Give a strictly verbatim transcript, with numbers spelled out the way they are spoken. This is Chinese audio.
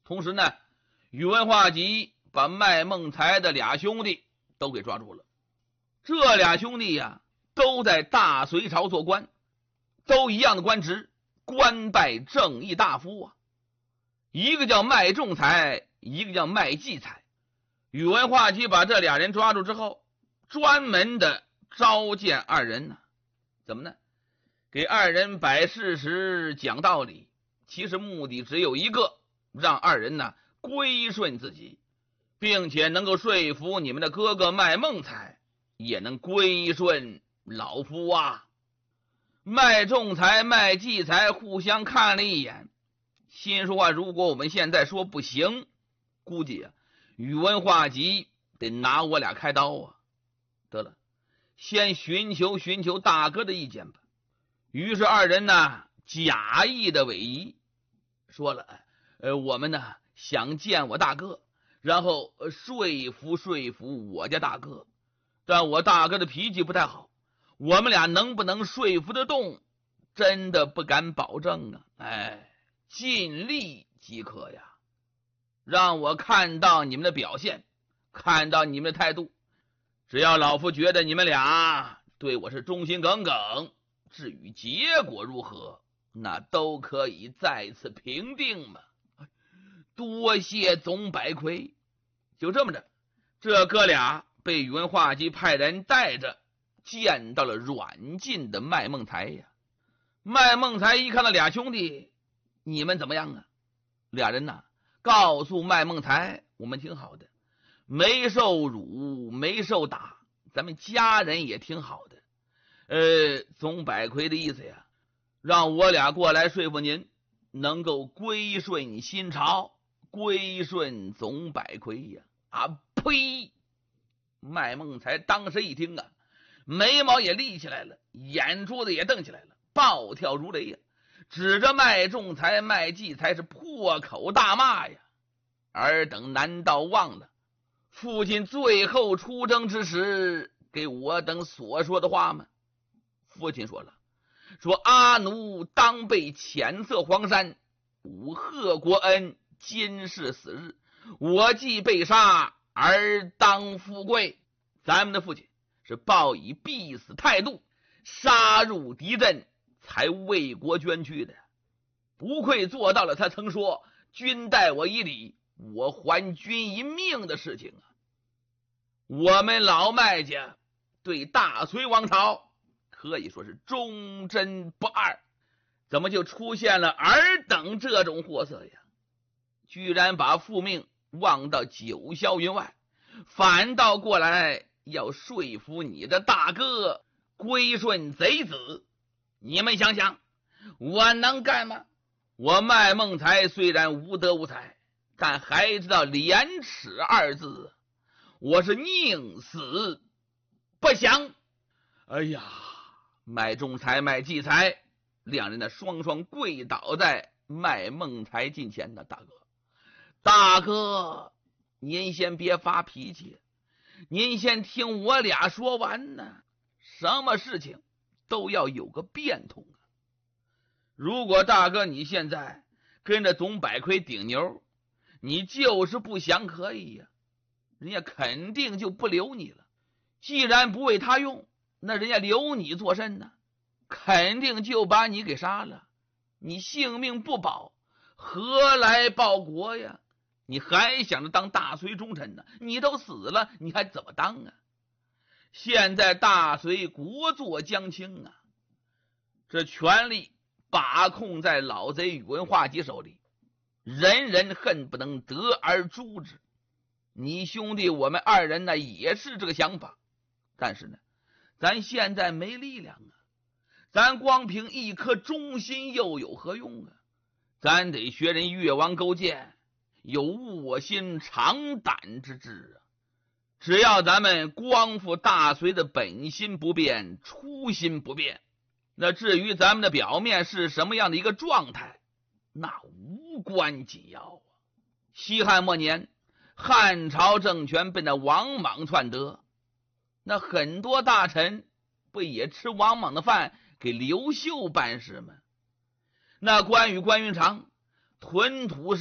同时呢，宇文化及把卖孟才的俩兄弟都给抓住了。这俩兄弟呀、啊，都在大隋朝做官，都一样的官职，官拜正义大夫啊。一个叫卖仲才，一个叫卖季才。宇文化及把这俩人抓住之后，专门的召见二人呢、啊，怎么呢？给二人摆事实讲道理，其实目的只有一个，让二人呢归顺自己，并且能够说服你们的哥哥卖孟才也能归顺老夫啊。卖仲才卖季才互相看了一眼，心说啊，如果我们现在说不行，估计啊宇文化及得拿我俩开刀啊。得了，先寻求寻求大哥的意见吧。于是二人呢假意的委仪，说了呃，我们呢想见我大哥，然后说服说服我家大哥，但我大哥的脾气不太好，我们俩能不能说服得动，真的不敢保证啊。哎，尽力即可呀，让我看到你们的表现，看到你们的态度，只要老夫觉得你们俩对我是忠心耿耿，至于结果如何，那都可以再次评定嘛。多谢总百魁。就这么着，这哥俩被宇文化及派人带着见到了软禁的卖孟才呀。卖孟才一看到俩兄弟，你们怎么样啊？俩人呐告诉卖孟才，我们挺好的，没受辱没受打，咱们家人也挺好的。呃，总百魁的意思呀，让我俩过来说服您，能够归顺新朝，归顺总百魁呀。啊呸！卖孟才当时一听啊，眉毛也立起来了，眼珠子也瞪起来了，暴跳如雷呀，指着卖仲才卖季才是破口大骂呀。尔等难道忘了父亲最后出征之时给我等所说的话吗？父亲说了，说阿奴当被遣色黄山，吾贺国恩，今是死日，我既被杀而当富贵。咱们的父亲是抱以必死态度，杀入敌阵才为国捐躯的，不愧做到了他曾说君待我以礼，我还君一命的事情啊。我们老麦家对大隋王朝可以说是忠贞不二，怎么就出现了尔等这种货色呀？居然把父命忘到九霄云外，反倒过来要说服你的大哥归顺贼子。你们想想，我能干吗？我卖孟才虽然无德无才，但还知道廉耻二字，我是宁死不降。哎呀，卖仲才卖季才两人呢双双跪倒在卖孟才近前的。大哥大哥，您先别发脾气，您先听我俩说完呢。什么事情都要有个变通啊。如果大哥你现在跟着总百魁顶牛，你就是不降可以呀、啊，人家肯定就不留你了。既然不为他用，那人家留你做甚呢？肯定就把你给杀了，你性命不保，何来报国呀？你还想着当大隋忠臣呢？你都死了，你还怎么当啊？现在大隋国祚将倾啊，这权力把控在老贼宇文化及手里，人人恨不能得而诛之。你兄弟我们二人呢也是这个想法，但是呢咱现在没力量啊，咱光凭一颗忠心又有何用啊？咱得学人越王勾践，有卧薪尝胆之志啊！只要咱们光复大隋的本心不变，初心不变，那至于咱们的表面是什么样的一个状态，那无关紧要啊！西汉末年，汉朝政权被那王莽篡得，那很多大臣不也吃王莽的饭给刘秀办事吗？那关羽关云长屯土